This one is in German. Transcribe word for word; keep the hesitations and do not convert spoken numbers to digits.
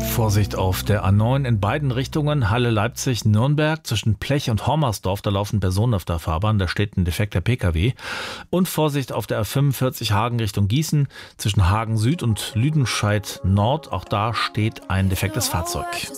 Vorsicht auf der A neun in beiden Richtungen, Halle-Leipzig-Nürnberg. Zwischen Plech und Hommersdorf, da laufen Personen auf der Fahrbahn, da steht ein defekter Pkw. Und Vorsicht auf der A fünfundvierzig Hagen Richtung Gießen, zwischen Hagen Süd und Lüdenscheid Nord, auch da steht ein defektes Fahrzeug.